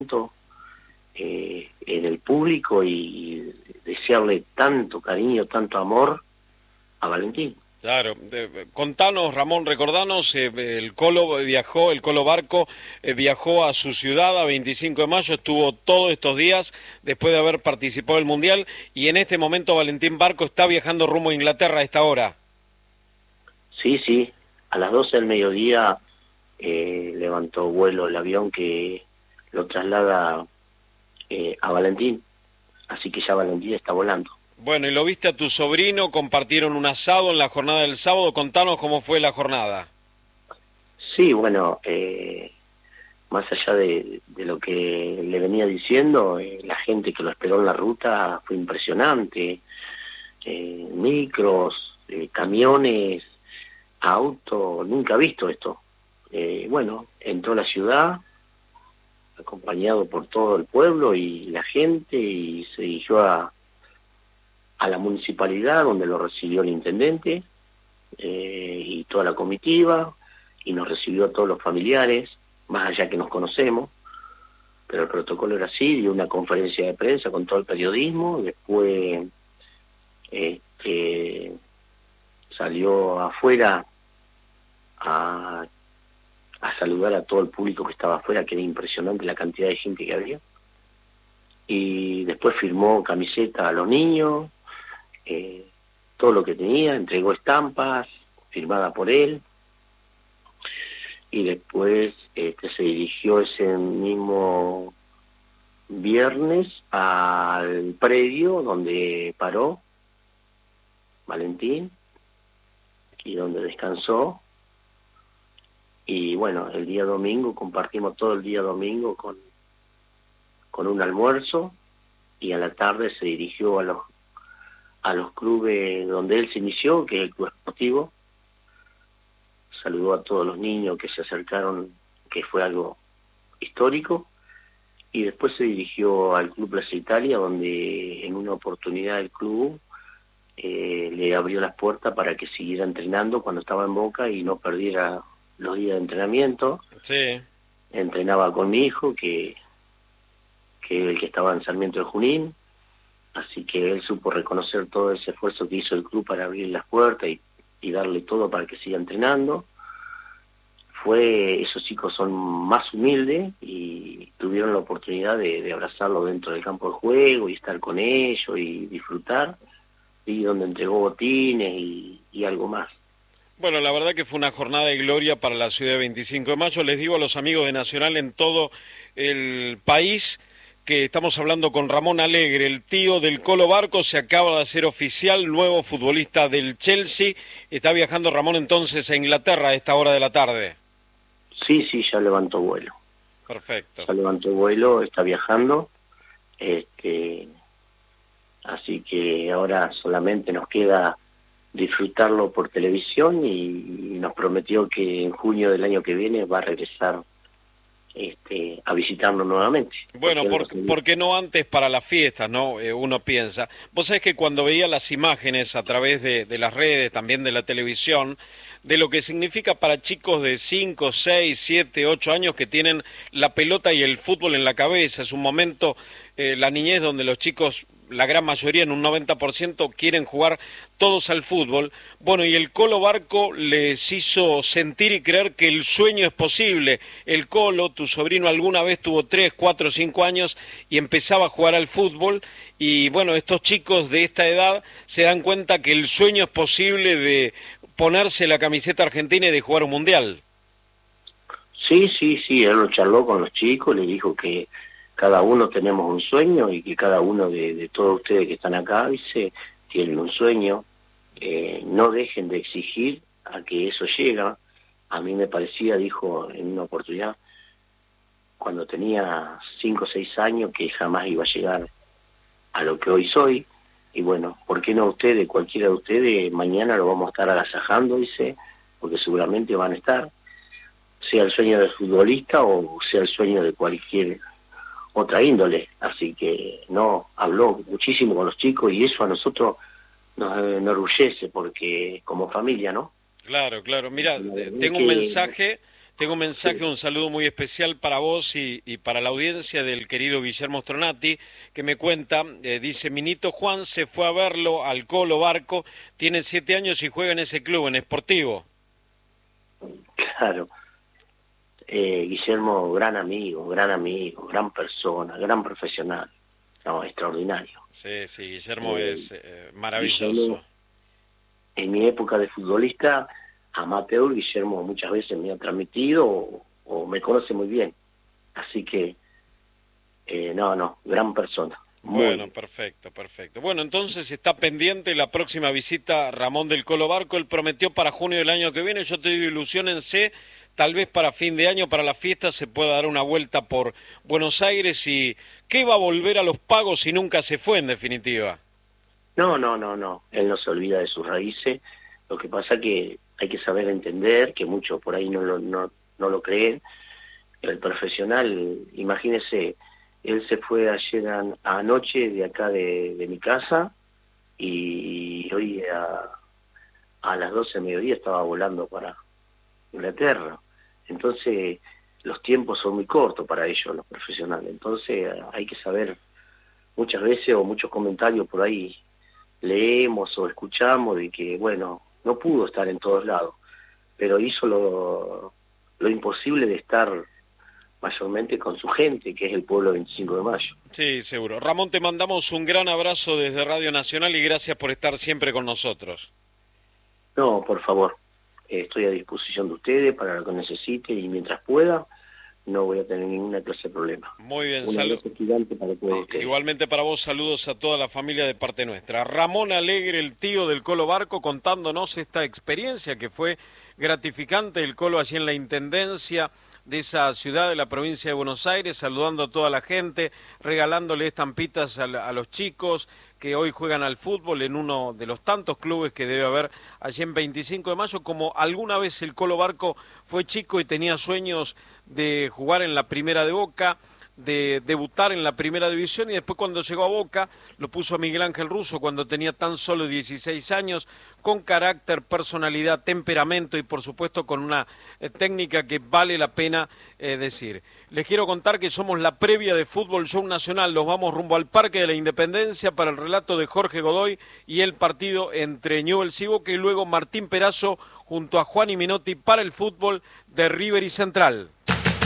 en el público y desearle tanto cariño, tanto amor a Valentín. Claro, contanos, Ramón, recordanos, el Colo Barco viajó a su ciudad a 25 de mayo, estuvo todos estos días después de haber participado del Mundial, y en este momento Valentín Barco está viajando rumbo a Inglaterra a esta hora. Sí, a las 12 del mediodía levantó vuelo el avión que lo traslada a Valentín, así que ya Valentín está volando. Bueno, y lo viste a tu sobrino, compartieron un asado en la jornada del sábado, contanos cómo fue la jornada. Sí, bueno, más allá de lo que le venía diciendo, la gente que lo esperó en la ruta fue impresionante, micros, camiones, autos, nunca he visto esto. Bueno, entró a la ciudad, acompañado por todo el pueblo y la gente, y se dirigió a la municipalidad, donde lo recibió el intendente y toda la comitiva, y nos recibió a todos los familiares, más allá que nos conocemos, pero el protocolo era así, dio una conferencia de prensa con todo el periodismo, después salió afuera a saludar a todo el público que estaba afuera, que era impresionante la cantidad de gente que había, y después firmó camiseta a los niños, todo lo que tenía, entregó estampas firmadas por él, y después se dirigió ese mismo viernes al predio donde paró Valentín y donde descansó. Y bueno, el día domingo compartimos todo el día domingo con un almuerzo, y a la tarde se dirigió a los clubes donde él se inició, que es el Club Esportivo. Saludó a todos los niños que se acercaron, que fue algo histórico, y después se dirigió al Club Plaza Italia, donde en una oportunidad el club le abrió las puertas para que siguiera entrenando cuando estaba en Boca y no perdiera los días de entrenamiento. Sí. Entrenaba con mi hijo, que el que estaba en Sarmiento de Junín, así que él supo reconocer todo ese esfuerzo que hizo el club para abrir las puertas y darle todo para que siga entrenando. Esos chicos son más humildes y tuvieron la oportunidad de abrazarlo dentro del campo de juego y estar con ellos y disfrutar, y donde entregó botines y algo más. Bueno, la verdad que fue una jornada de gloria para la ciudad de 25 de mayo. Les digo a los amigos de Nacional en todo el país que estamos hablando con Ramón Alegre, el tío del Colo Barco. Se acaba de hacer oficial, nuevo futbolista del Chelsea. Está viajando Ramón entonces a Inglaterra a esta hora de la tarde. Sí, ya levantó vuelo. Perfecto. Ya levantó vuelo, está viajando. Así que ahora solamente nos queda disfrutarlo por televisión, y nos prometió que en junio del año que viene va a regresar a visitarnos nuevamente. Bueno, ¿por qué no antes para las fiestas, no? Uno piensa. Vos sabés que cuando veía las imágenes a través de las redes, también de la televisión, de lo que significa para chicos de 5, 6, 7, 8 años que tienen la pelota y el fútbol en la cabeza, es un momento, la niñez, donde los chicos, la gran mayoría, en un 90%, quieren jugar todos al fútbol. Bueno, y el Colo Barco les hizo sentir y creer que el sueño es posible. El Colo, tu sobrino, alguna vez tuvo 3, 4, 5 años y empezaba a jugar al fútbol, y bueno, estos chicos de esta edad se dan cuenta que el sueño es posible de ponerse la camiseta argentina y de jugar un mundial. Sí, él lo charló con los chicos, le dijo que cada uno tenemos un sueño y que cada uno de todos ustedes que están acá, dice, tienen un sueño. No dejen de exigir a que eso llega. A mí me parecía, dijo en una oportunidad, cuando tenía 5 o 6 años, que jamás iba a llegar a lo que hoy soy. Y bueno, ¿por qué no ustedes, cualquiera de ustedes, mañana lo vamos a estar agasajando, dice, porque seguramente van a estar, sea el sueño del futbolista o sea el sueño de cualquier otra índole. Así que no, habló muchísimo con los chicos, y eso a nosotros nos enorgullece, porque como familia, ¿no? Claro, mira, tengo un mensaje Tengo un mensaje, Sí, un saludo muy especial para vos y para la audiencia del querido Guillermo Stronati, que me cuenta, dice, mi nito Juan se fue a verlo al Colo Barco, tiene 7 años y juega en ese club, en Sportivo. claro. Guillermo, gran amigo, gran persona, gran profesional, no, extraordinario. Sí, sí, Guillermo Eh, es Guillermo, maravilloso. en mi época de futbolista amateur, Guillermo muchas veces me ha transmitido o me conoce muy bien. Así que, no, gran persona, Bueno, muy. perfecto, perfecto. Bueno, entonces está pendiente la próxima visita a Ramón del Colo Barco. Él prometió para junio del año que viene. Yo te digo, ilusiónense. Tal vez para fin de año, para la fiesta, se pueda dar una vuelta por Buenos Aires y que va a volver a los pagos si nunca se fue, en definitiva. No, él no se olvida de sus raíces. Lo que pasa que hay que saber entender, que muchos por ahí no lo creen. El profesional, imagínese, él se fue ayer anoche de acá de mi casa y hoy a las 12 de mediodía estaba volando para Inglaterra. Entonces, los tiempos son muy cortos para ellos, los profesionales. Entonces, hay que saber, muchas veces o muchos comentarios por ahí leemos o escuchamos de que, bueno, no pudo estar en todos lados, pero hizo lo imposible de estar mayormente con su gente, que es el pueblo 25 de Mayo. Sí, seguro. Ramón, te mandamos un gran abrazo desde Radio Nacional y gracias por estar siempre con nosotros. No, por favor, estoy a disposición de ustedes para lo que necesite y mientras pueda, no voy a tener ninguna clase de problema. Muy bien, Un abrazo gigante para todos ustedes. igualmente para vos, saludos a toda la familia de parte nuestra. Ramón Alegre, el tío del Colo Barco, contándonos esta experiencia que fue gratificante. El Colo allí en la Intendencia de esa ciudad de la provincia de Buenos Aires, saludando a toda la gente, regalándole estampitas a los chicos que hoy juegan al fútbol en uno de los tantos clubes que debe haber allí en 25 de mayo, como alguna vez el Colo Barco fue chico y tenía sueños de jugar en la primera de Boca, de debutar en la primera división y después cuando llegó a Boca lo puso a Miguel Ángel Russo cuando tenía tan solo 16 años, con carácter, personalidad, temperamento y por supuesto con una técnica que vale la pena decir. Les quiero contar que somos la previa de Fútbol Show Nacional, nos vamos rumbo al Parque de la Independencia para el relato de Jorge Godoy y el partido entre Newell's y Boca y luego Martín Perazo junto a Juan y Minotti para el fútbol de River y Central.